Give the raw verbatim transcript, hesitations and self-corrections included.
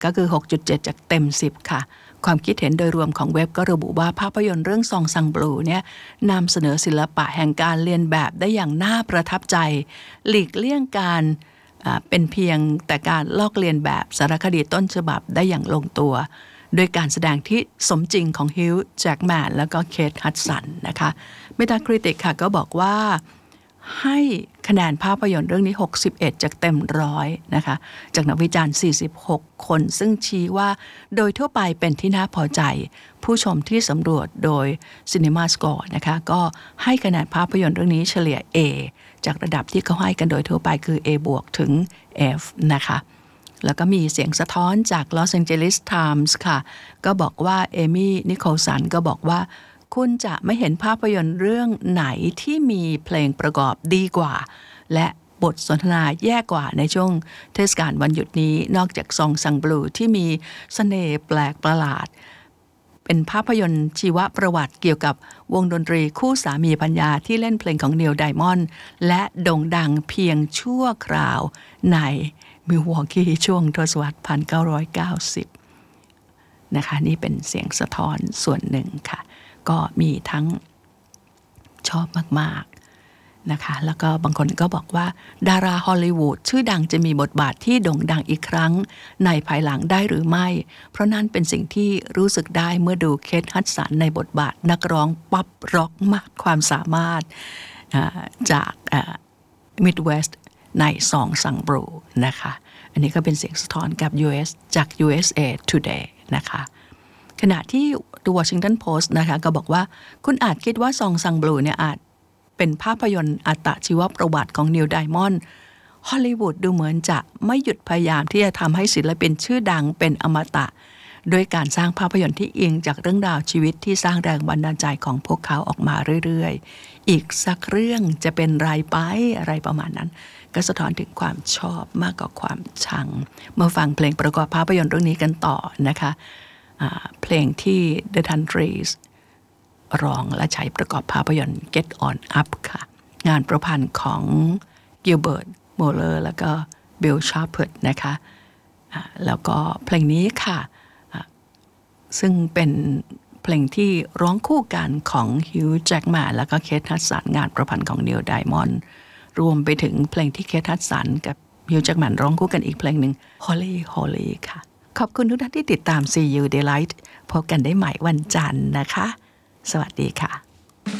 ก็คือ หกจุดเจ็ด จากเต็มสิบค่ะความคิดเห็นโดยรวมของเว็บก็ระบุว่าภาพยนตร์เรื่องซองซังบลูเนี่ยนำเสนอศิลปะแห่งการเรียนแบบได้อย่างน่าประทับใจหลีกเลี่ยงการเป็นเพียงแต่การลอกเลียนแบบสารคดีต้นฉบับได้อย่างลงตัวโดยการแสดงที่สมจริงของฮิวจ์แจ็คแมนแล้วก็เคทฮัดสันนะคะเมตาคริติกค่ะก็บอกว่าให้คะแนนภาพยนตร์เรื่องนี้หกสิบเอ็ดจากเต็มร้อยนะคะจากนักวิจารณ์สี่สิบหกคนซึ่งชี้ว่าโดยทั่วไปเป็นที่น่าพอใจผู้ชมที่สำรวจโดย Cinema Score นะคะก็ให้คะแนนภาพยนตร์เรื่องนี้เฉลี่ย A จากระดับที่เขาให้กันโดยทั่วไปคือ A บวกถึง F นะคะแล้วก็มีเสียงสะท้อนจาก Los Angeles Times ค่ะก็บอกว่าเอมี่นิโคลสันก็บอกว่าคุณจะไม่เห็นภาพยนตร์เรื่องไหนที่มีเพลงประกอบดีกว่าและบทสนทนาแย่กว่าในช่วงเทศกาลวันหยุดนี้นอกจากซองซังบลูที่มีเสน่ห์แปลกประหลาดเป็นภาพยนตร์ชีวประวัติเกี่ยวกับวงดนตรีคู่สามีภรรยาที่เล่นเพลงของนีลไดมอนด์และโด่งดังเพียงชั่วคราวในมิลวอกกี้ช่วงทศวรรษหนึ่งพันเก้าร้อยเก้าสิบนะคะนี่เป็นเสียงสะท้อนส่วนหนึ่งค่ะก็มีทั้งชอบมากๆนะคะแล้วก็บางคนก็บอกว่าดาราฮอลลีวูดชื่อดังจะมีบทบาทที่โด่งดังอีกครั้งในภายหลังได้หรือไม่เพราะนั่นเป็นสิ่งที่รู้สึกได้เมื่อดูเคทฮัดสันในบทบาทนักร้องป๊อปร็อกมากความสามารถจากมิดเวสต์ในซองซังบลูนะคะอันนี้ก็เป็นเสียงสะท้อนกับ ยู เอส จาก ยู เอส เอ Today นะคะขณะที่ The Washington Post นะคะก็บอกว่าคุณอาจคิดว่าซองซังบลูเนี่ยอาจเป็นภาพยนตร์อัตชีวประวัติของนีลไดมอนด์ฮอลลีวูดดูเหมือนจะไม่หยุดพยายามที่จะทำให้ศิลปินชื่อดังเป็นอมตะด้วยการสร้างภาพยนตร์ที่อิงจากเรื่องราวชีวิตที่สร้างแรงบันดาลใจของพวกเขาออกมาเรื่อยๆอีกสักเรื่องจะเป็นไรไปอะไรประมาณนั้นก็สะท้อนถึงความชอบมากกว่าความชังมาฟังเพลงประกอบภาพยนตร์เรื่องนี้กันต่อนะคะเพลงที่ The Countries ร้องและใช้ประกอบภาพยนตร์ Get On Up ค่ะงานประพันธ์ของ Gilbert Moeller แล้วก็ Bill Shepard นะคะแล้วก็เพลงนี้ค่ะซึ่งเป็นเพลงที่ร้องคู่กันของ Hugh Jackman แล้วก็ Kate Hudson งานประพันธ์ของ Neil Diamond รวมไปถึงเพลงที่ Kate Hudson กับ Hugh Jackman ร้องคู่กันอีกเพลงหนึ่ง Holly Holly ค่ะขอบคุณทุกท่านที่ติดตาม See You Delight พบกันได้ใหม่วันจันทร์นะคะสวัสดีค่ะ